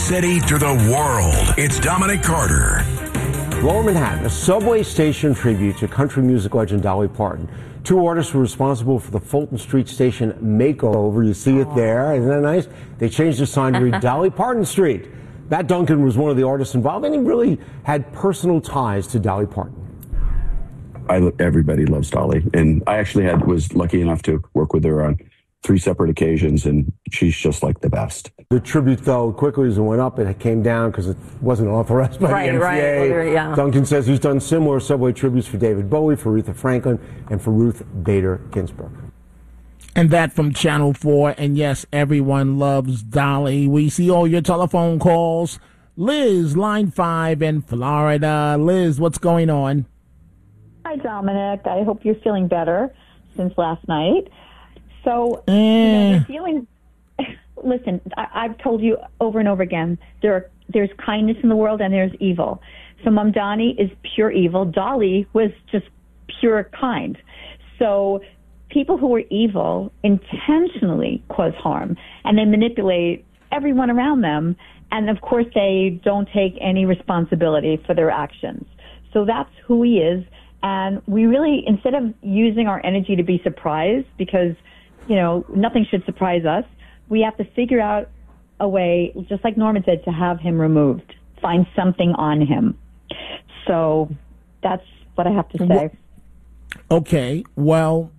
city to the world. It's Dominic Carter. Lower Manhattan, a subway station tribute to country music legend Dolly Parton. Two artists were responsible for the Fulton Street Station makeover. You see it there. Isn't that nice? They changed the sign to read Dolly Parton Street. Matt Duncan was one of the artists involved, and he really had personal ties to Dolly Parton. Everybody loves Dolly, and I actually was lucky enough to work with her on 3 separate occasions, and she's just like the best. The tribute, though, quickly as it went up, it came down because it wasn't authorized by the MTA. Right, yeah. Duncan says he's done similar subway tributes for David Bowie, for Aretha Franklin, and for Ruth Bader Ginsburg. And that from Channel 4. And yes, everyone loves Dolly. We see all your telephone calls. Liz, line 5 in Florida. Liz, what's going on? Hi, Dominic. I hope you're feeling better since last night. So, you're feeling... Listen, I've told you over and over again, there's kindness in the world and there's evil. So Mamdani is pure evil. Dolly was just pure kind. So people who are evil intentionally cause harm, and they manipulate everyone around them, and of course they don't take any responsibility for their actions. So that's who he is, and we really, instead of using our energy to be surprised, because, nothing should surprise us, we have to figure out a way, just like Norman said, to have him removed, find something on him. So that's what I have to say. Okay, well,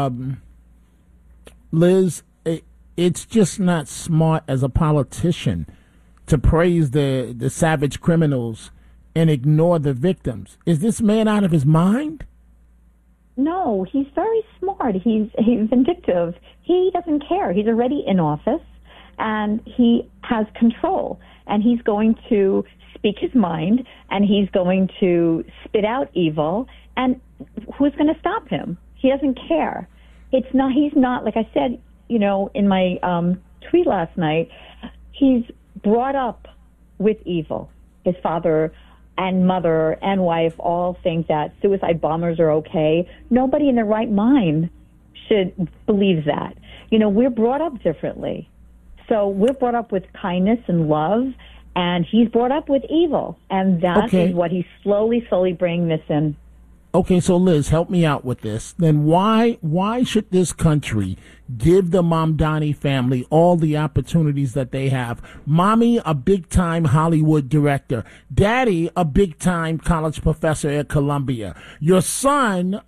Liz, it's just not smart as a politician to praise the savage criminals and ignore the victims. Is this man out of his mind? No, he's very smart. He's vindictive. He doesn't care. He's already in office, and he has control. And he's going to speak his mind, and he's going to spit out evil. And who's going to stop him? He doesn't care. He's not, like I said, in my tweet last night, he's brought up with evil. His father and mother and wife all think that suicide bombers are okay. Nobody in their right mind should believe that. We're brought up differently. So we're brought up with kindness and love, and he's brought up with evil. And that is what he's slowly bringing this in. Okay, so Liz, help me out with this. Then why should this country give the Mamdani family all the opportunities that they have? Mommy, a big-time Hollywood director. Daddy, a big-time college professor at Columbia. Your son,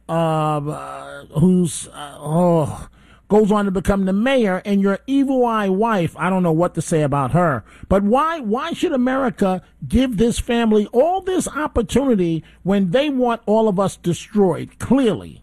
goes on to become the mayor, and your evil eye wife, I don't know what to say about her. But why should America give this family all this opportunity when they want all of us destroyed, clearly?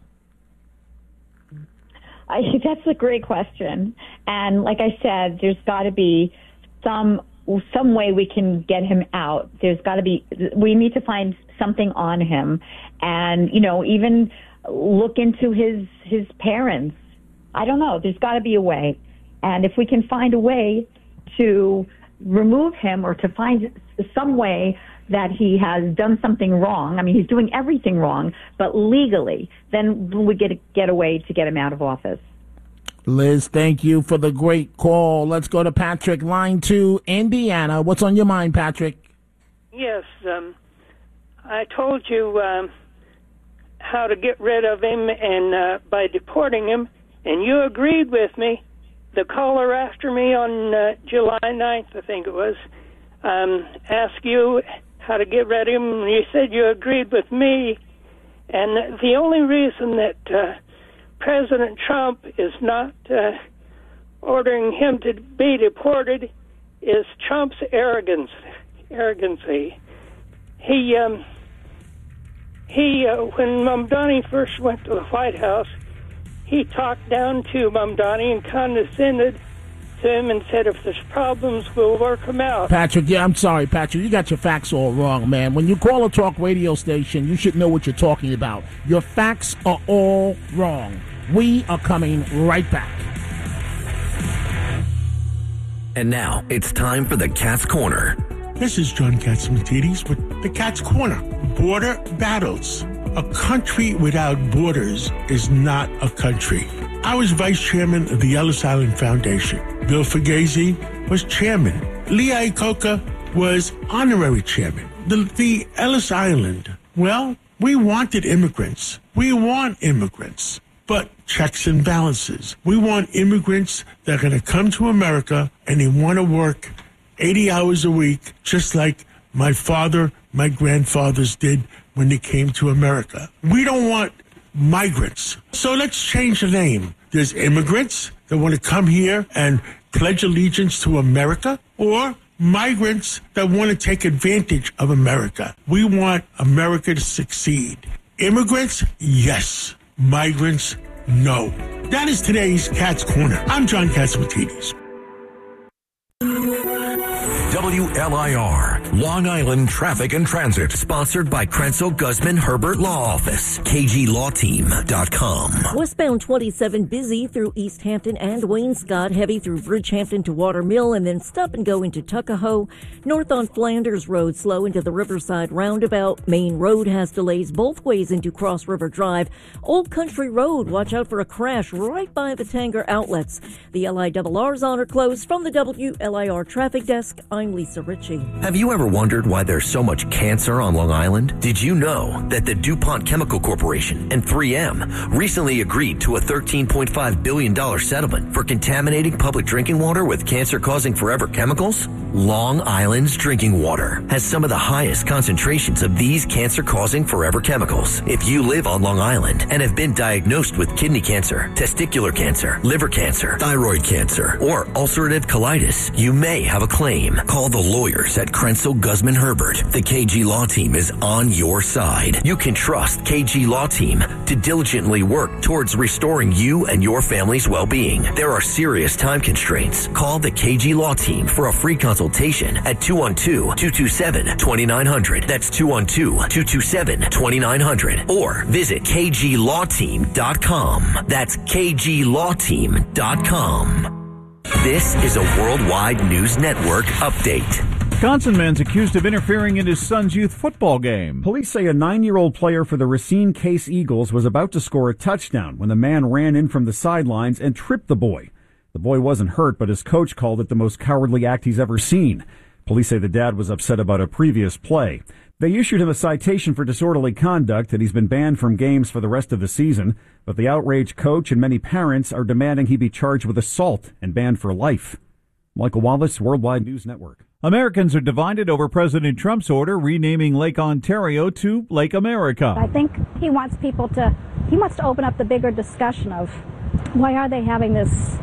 That's a great question. And like I said, there's got to be some way we can get him out. We need to find something on him, and, even look into his parents. I don't know. There's got to be a way. And if we can find a way to remove him, or to find some way that he has done something wrong, I mean, he's doing everything wrong, but legally, then we get a way to get him out of office. Liz, thank you for the great call. Let's go to Patrick, line 2, Indiana. What's on your mind, Patrick? Yes, I told you how to get rid of him and by deporting him. And you agreed with me. The caller after me on July 9th, I think it was, asked you how to get rid of him, and you said you agreed with me. And the only reason that President Trump is not ordering him to be deported is Trump's arrogancy. He when Mamdani first went to the White House, he talked down to Mamdani and condescended to him and said, if there's problems, we'll work them out. Patrick, I'm sorry, Patrick. You got your facts all wrong, man. When you call a talk radio station, you should know what you're talking about. Your facts are all wrong. We are coming right back. And now it's time for the Cat's Corner. This is John Catsimatidis with the Cat's Corner. Border battles. A country without borders is not a country. I was vice chairman of the Ellis Island Foundation. Bill Fugazy was chairman. Lee Iacocca was honorary chairman. The Ellis Island, well, we wanted immigrants. We want immigrants, but checks and balances. We want immigrants that are going to come to America and they want to work 80 hours a week, just like my father, my grandfathers did when they came to America. We don't want migrants. So let's change the name. There's immigrants that want to come here and pledge allegiance to America, or migrants that want to take advantage of America. We want America to succeed. Immigrants, yes. Migrants, no. That is today's Cat's Corner. I'm John Catsimatidis. WLIR, Long Island Traffic and Transit, sponsored by Krenzel Guzman Herbert Law Office, KGLawTeam.com. Westbound 27 busy through East Hampton and Wainscott, heavy through Bridgehampton to Watermill, and then stop and go into Tuckahoe. North on Flanders Road, slow into the Riverside Roundabout. Main Road has delays both ways into Cross River Drive. Old Country Road, watch out for a crash right by the Tanger Outlets. The LIRR's on or closed. From the WLIR Traffic Desk, I'm Lisa Ritchie. Have you ever wondered why there's so much cancer on Long Island? Did you know that the DuPont Chemical Corporation and 3M recently agreed to a $13.5 billion settlement for contaminating public drinking water with cancer-causing forever chemicals? Long Island's drinking water has some of the highest concentrations of these cancer-causing forever chemicals. If you live on Long Island and have been diagnosed with kidney cancer, testicular cancer, liver cancer, thyroid cancer, or ulcerative colitis, you may have a claim. Call the lawyers at Krenzel Guzman Herbert. The KG Law Team is on your side. You can trust KG Law Team to diligently work towards restoring you and your family's well-being. There are serious time constraints. Call the KG Law Team for a free consultation at 212-227-2900. That's 212-227-2900. Or visit KGLawTeam.com. That's KGLawTeam.com. This is a Worldwide News Network update. Wisconsin man's accused of interfering in his son's youth football game. Police say a 9-year-old player for the Racine Case Eagles was about to score a touchdown when the man ran in from the sidelines and tripped the boy. The boy wasn't hurt, but his coach called it the most cowardly act he's ever seen. Police say the dad was upset about a previous play. They issued him a citation for disorderly conduct, and he's been banned from games for the rest of the season. But the outraged coach and many parents are demanding he be charged with assault and banned for life. Michael Wallace, Worldwide News Network. Americans are divided over President Trump's order renaming Lake Ontario to Lake America. I think he wants to open up the bigger discussion of why are they having this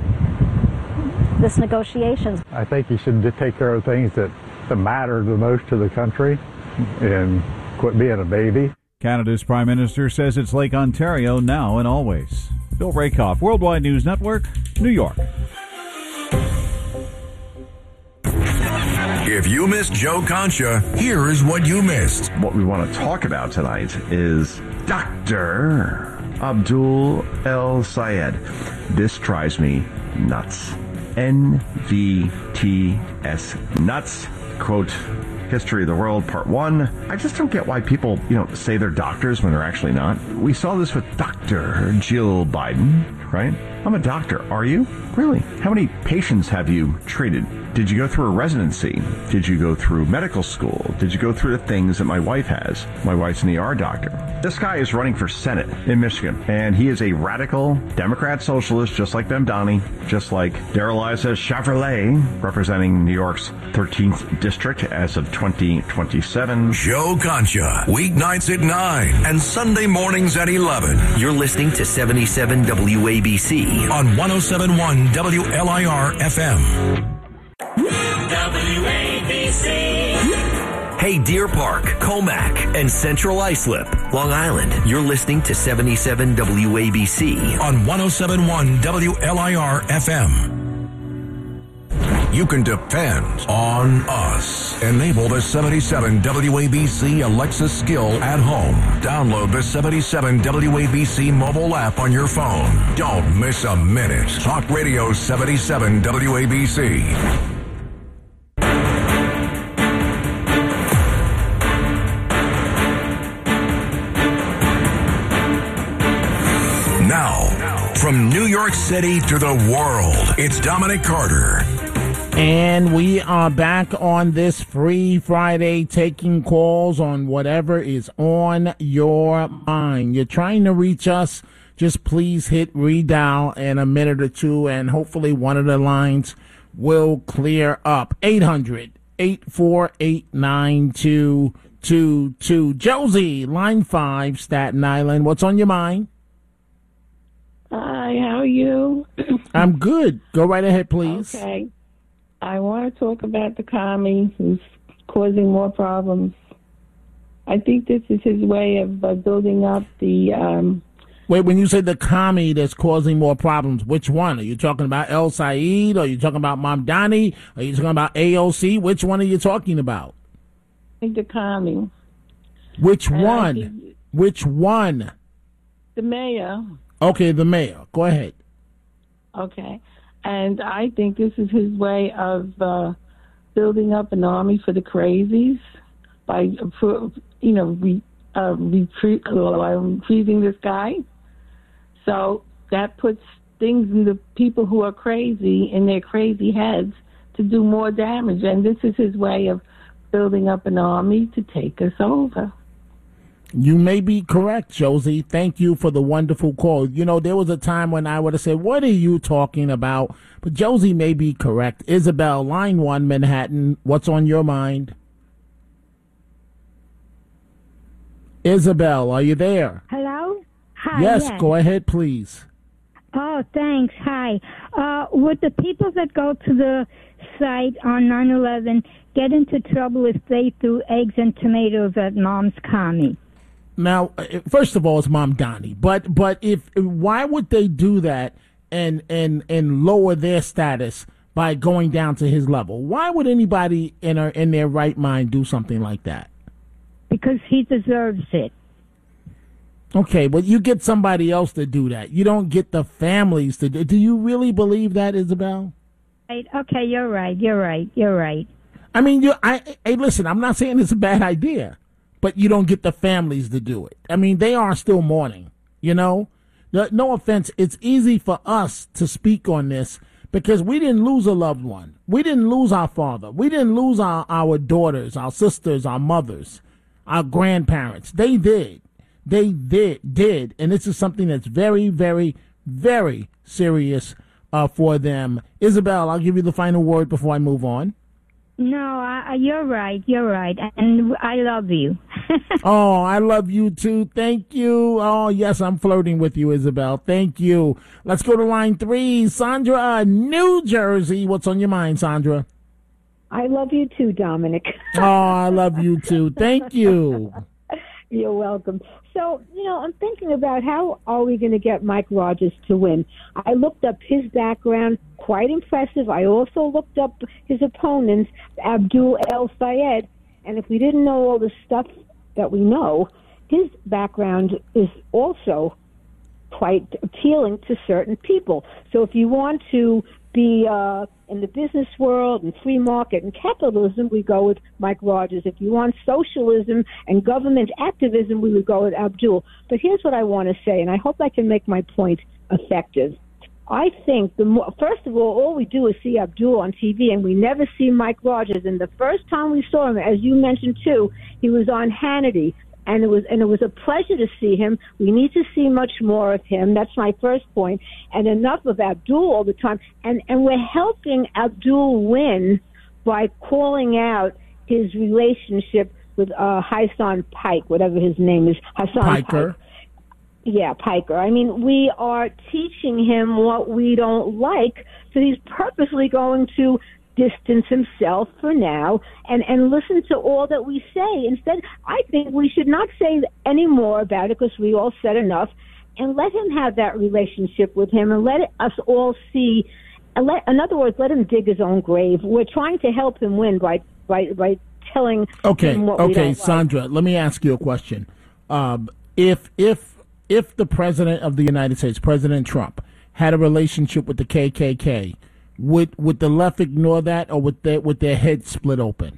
negotiations. I think he should take care of things that matter the most to the country and quit being a baby. Canada's Prime Minister says it's Lake Ontario now and always. Bill Rakoff, Worldwide News Network, New York. If you missed Joe Concha, here is what you missed. What we want to talk about tonight is Dr. Abdul El Sayed. This drives me nuts. NVTS nuts. Quote, History of the World, Part 1. I just don't get why people, say they're doctors when they're actually not. We saw this with Dr. Jill Biden, right? I'm a doctor. Are you? Really? How many patients have you treated? Did you go through a residency? Did you go through medical school? Did you go through the things that my wife has? My wife's an ER doctor. This guy is running for Senate in Michigan, and he is a radical Democrat socialist, just like Mamdani, just like Darrell Issa Chevrolet, representing New York's 13th district as of 2027. Joe Concha, weeknights at 9 and Sunday mornings at 11. You're listening to 77 WABC on 107.1 WLIR FM. WABC. Hey, Deer Park, Comac, and Central Islip, Long Island. You're listening to 77 WABC on 107.1 WLIR FM. You can depend on us. Enable the 77 WABC Alexa skill at home. Download the 77 WABC mobile app on your phone. Don't miss a minute. Talk Radio 77 WABC. Now, from New York City to the world, it's Dominic Carter. And we are back on this free Friday, taking calls on whatever is on your mind. You're trying to reach us, just please hit redial in a minute or two, and hopefully one of the lines will clear up. 800-848-9222. Josie, line 5, Staten Island. What's on your mind? Hi, how are you? I'm good. Go right ahead, please. Okay. I want to talk about the commie who's causing more problems. I think this is his way of building up the... Wait, when you say the commie that's causing more problems, which one? Are you talking about El Said? Are you talking about Mamdani? Are you talking about AOC? Which one are you talking about? I think the commie. Which one? Which one? The mayor. Okay, the mayor. Go ahead. Okay. And I think this is his way of building up an army for the crazies by, freezing this guy. So that puts things in the people who are crazy in their crazy heads to do more damage. And this is his way of building up an army to take us over. You may be correct, Josie. Thank you for the wonderful call. You know, there was a time when I would have said, what are you talking about? But Josie may be correct. Isabel, line 1, Manhattan. What's on your mind? Isabel, are you there? Hello? Hi. Yes, go ahead, please. Oh, thanks. Hi. Would the people that go to the site on 9/11 get into trouble if they threw eggs and tomatoes at Mom's commie? Now, first of all, it's Mamdani. But why would they do that and lower their status by going down to his level? Why would anybody in their right mind do something like that? Because he deserves it. Okay, but you get somebody else to do that. You don't get the families to do. Do you really believe that, Isabel? Right. Okay, you're right. I mean, hey, listen, I'm not saying it's a bad idea, but you don't get the families to do it. I mean, they are still mourning, you know? No offense, it's easy for us to speak on this because we didn't lose a loved one. We didn't lose our father. We didn't lose our daughters, our sisters, our mothers, our grandparents. They did. They did. And this is something that's very, very, very serious for them. Isabel, I'll give you the final word before I move on. No, you're right, and I love you. Oh, I love you too. Thank you. Oh, yes, I'm flirting with you, Isabel. Thank you. Let's go to line 3. Sandra, New Jersey. What's on your mind, Sandra? I love you too, Dominic. Oh, I love you too. Thank you. You're welcome. So, I'm thinking about how are we going to get Mike Rogers to win. I looked up his background, quite impressive. I also looked up his opponents, Abdul El Sayed, and if we didn't know all the stuff that we know, his background is also quite appealing to certain people. So if you want to be in the business world and free market and capitalism, we go with Mike Rogers. If you want socialism and government activism, we would go with Abdul. But here's what I want to say, and I hope I can make my point effective. I think, first of all we do is see Abdul on TV, and we never see Mike Rogers. And the first time we saw him, as you mentioned too, he was on Hannity. And it was a pleasure to see him. We need to see much more of him. That's my first point. And enough of Abdul all the time. And we're helping Abdul win by calling out his relationship with Hassan Pike, whatever his name is, Hassan Piker. Pike. Yeah, Piker. I mean, we are teaching him what we don't like, so he's purposely going to distance himself for now and listen to all that we say. Instead, I think we should not say any more about it because we all said enough, and let him have that relationship with him and let us all see. And in other words, let him dig his own grave. We're trying to help him win by telling him what we don't Sandra, like. Let me ask you a question. If the President of the United States, President Trump, had a relationship with the KKK, would the left ignore that, or would their heads split open?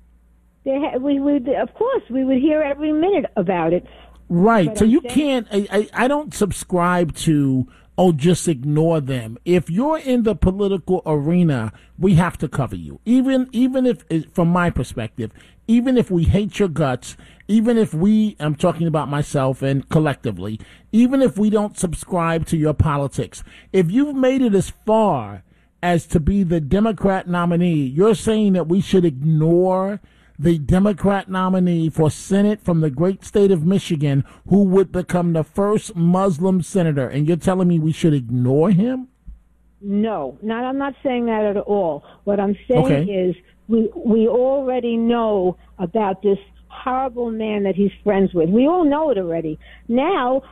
We would, of course, we would hear every minute about it. Right. But so you can't. I don't subscribe to oh, just ignore them. If you're in the political arena, we have to cover you. Even if, from my perspective, even if we hate your guts, even if I'm talking about myself and collectively, even if we don't subscribe to your politics, if you've made it as far as to be the Democrat nominee, you're saying that we should ignore the Democrat nominee for Senate from the great state of Michigan, who would become the first Muslim senator, and you're telling me we should ignore him? No, I'm not saying that at all. What I'm saying is we already know about this horrible man that he's friends with. We all know it already. Now,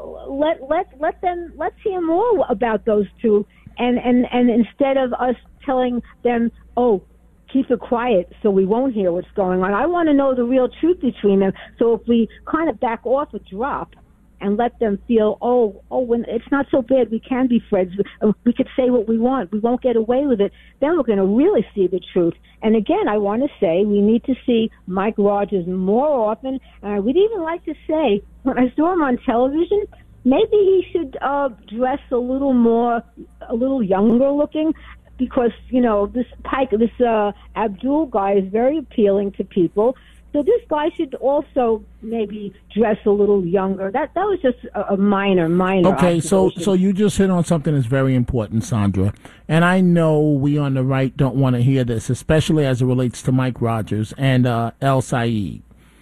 let's hear more about those two, and instead of us telling them, oh, keep it quiet so we won't hear what's going on. I want to know the real truth between them. So if we kind of back off a drop and let them feel, when it's not so bad, we can be friends. We could say what we want. We won't get away with it. Then we're going to really see the truth. And again, I want to say we need to see Mike Rogers more often. And I would even like to say, when I saw him on television, maybe he should dress a little younger looking. Because, this Abdul guy is very appealing to people. So this guy should also maybe dress a little younger. That was just a minor Okay, so you just hit on something that's very important, Sandra. And I know we on the right don't want to hear this, especially as it relates to Mike Rogers and El Sayed.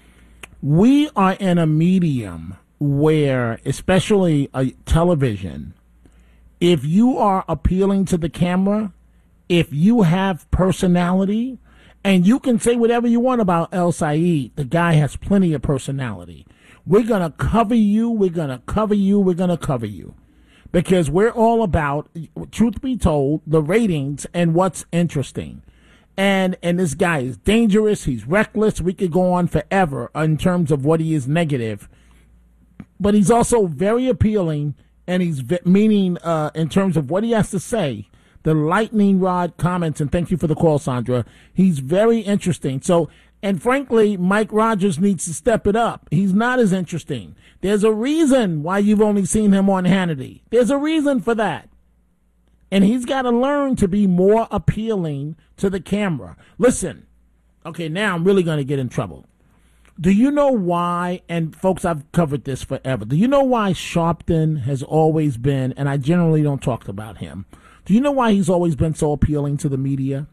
We are in a medium where, especially television, if you are appealing to the camera, if you have personality, and you can say whatever you want about El Sayed, the guy has plenty of personality. We're going to cover you. We're going to cover you. We're going to cover you. Because we're all about, truth be told, the ratings and what's interesting. And this guy is dangerous. He's reckless. We could go on forever in terms of what he is negative. But he's also very appealing, and he's meaning in terms of what he has to say. The lightning rod comments, and thank you for the call, Sandra. He's very interesting. So, and frankly, Mike Rogers needs to step it up. He's not as interesting. There's a reason why you've only seen him on Hannity. There's a reason for that. And he's got to learn to be more appealing to the camera. Listen, okay, now I'm really going to get in trouble. Do you know why, and folks, I've covered this forever, do you know why Sharpton has always been, and I generally don't talk about him, do you know why he's always been so appealing to the media?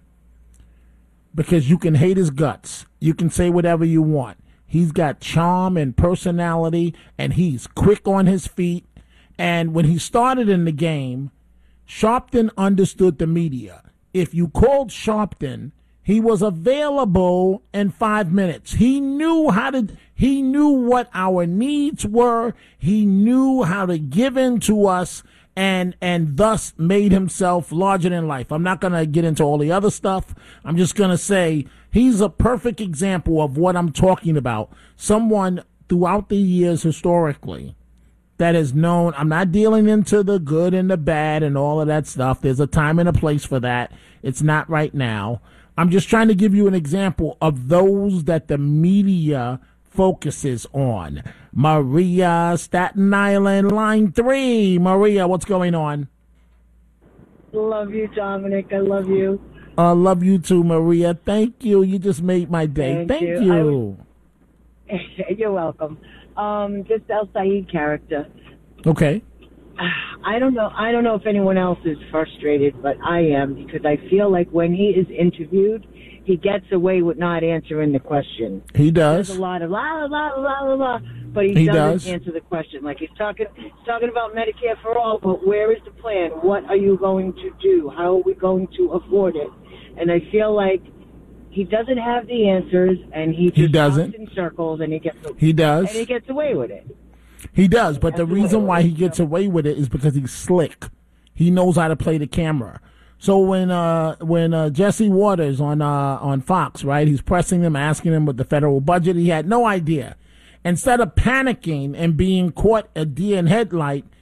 Because you can hate his guts. You can say whatever you want. He's got charm and personality, and he's quick on his feet. And when he started in the game, Sharpton understood the media. If you called Sharpton, he was available in 5 minutes. He knew what our needs were. He knew how to give in to us. And thus made himself larger than life. I'm not going to get into all the other stuff. I'm just going to say he's a perfect example of what I'm talking about. Someone throughout the years historically that is known. I'm not dealing into the good and the bad and all of that stuff. There's a time and a place for that. It's not right now. I'm just trying to give you an example of those that the media focuses on. Maria, Staten Island, line 3. Maria, what's going on? Love you, Dominic. I love you. I love you too, Maria. Thank you. You just made my day. Thank you. You're welcome. This El Sayed character. Okay. I don't know if anyone else is frustrated, but I am, because I feel like when he is interviewed, he gets away with not answering the question. He does. There's a lot of la la la la la, but he doesn't answer the question. Like he's talking about Medicare for all, but where is the plan? What are you going to do? How are we going to afford it? And I feel like he doesn't have the answers, and he just talks in circles, and he gets away with it. He does, but the reason why he gets away with it is because he's slick. He knows how to play the camera. So when Jesse Waters on Fox, right, he's pressing him, asking him with the federal budget, he had no idea. Instead of panicking and being caught a deer in headlight,